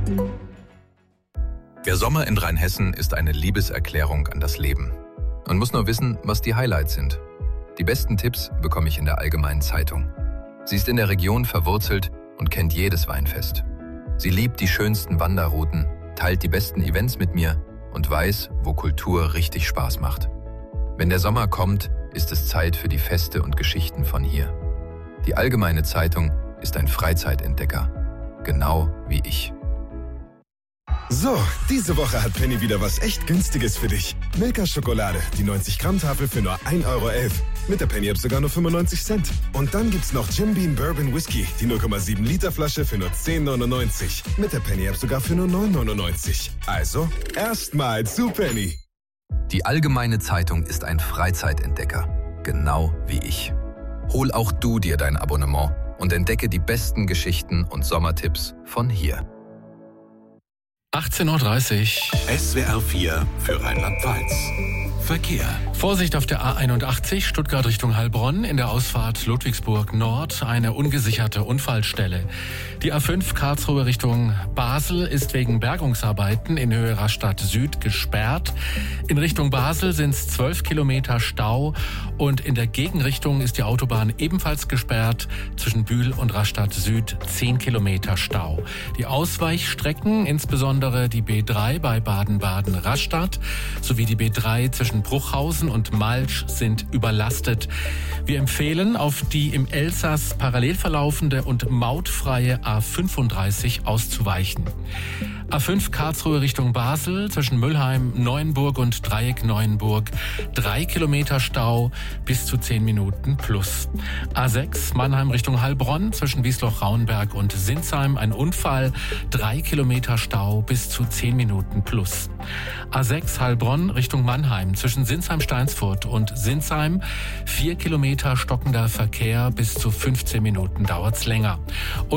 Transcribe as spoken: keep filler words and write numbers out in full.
Der Sommer in Rheinhessen ist eine Liebeserklärung an das Leben. Man muss nur wissen, was die Highlights sind. Die besten Tipps bekomme ich in der Allgemeinen Zeitung. Sie ist in der Region verwurzelt und kennt jedes Weinfest. Sie liebt die schönsten Wanderrouten, teilt die besten Events mit mir und weiß, wo Kultur richtig Spaß macht. Wenn der Sommer kommt, ist es Zeit für die Feste und Geschichten von hier. Die Allgemeine Zeitung ist ein Freizeitentdecker, genau wie ich. So, diese Woche hat Penny wieder was echt Günstiges für dich. Milka-Schokolade, die neunzig Gramm Tafel für nur ein Euro elf. Mit der Penny-App sogar nur fünfundneunzig Cent. Und dann gibt's noch Jim Beam Bourbon Whisky, die null Komma sieben Liter Flasche für nur zehn neunundneunzig. Mit der Penny-App sogar für nur neun neunundneunzig. Also, erstmal zu Penny. Die Allgemeine Zeitung ist ein Freizeitentdecker, genau wie ich. Hol auch du dir dein Abonnement und entdecke die besten Geschichten und Sommertipps von hier. achtzehn Uhr dreißig. S W R vier für Rheinland-Pfalz. Verkehr. Vorsicht auf der A einundachtzig, Stuttgart Richtung Heilbronn, in der Ausfahrt Ludwigsburg Nord, eine ungesicherte Unfallstelle. Die A fünf Karlsruhe Richtung Basel ist wegen Bergungsarbeiten in Höhe Rastatt Süd gesperrt. In Richtung Basel sind es zwölf Kilometer Stau und in der Gegenrichtung ist die Autobahn ebenfalls gesperrt. Zwischen Bühl und Rastatt Süd zehn Kilometer Stau. Die Ausweichstrecken, insbesondere die B drei bei Baden-Baden-Rastatt sowie die B drei zwischen Bruchhausen und Malsch, sind überlastet. Wir empfehlen, auf die im Elsass parallel verlaufende und mautfreie A fünfunddreißig auszuweichen. A fünf Karlsruhe Richtung Basel, zwischen Müllheim, Neuenburg und Dreieck Neuenburg, drei Kilometer Stau, bis zu zehn Minuten plus. A sechs Mannheim Richtung Heilbronn, zwischen Wiesloch-Rauenberg und Sinsheim, ein Unfall, drei Kilometer Stau, bis zu zehn Minuten plus. A sechs Heilbronn Richtung Mannheim, zwischen Sinsheim-Steinsfurt und Sinsheim, vier Kilometer stockender Verkehr, bis zu fünfzehn Minuten dauert's länger. Und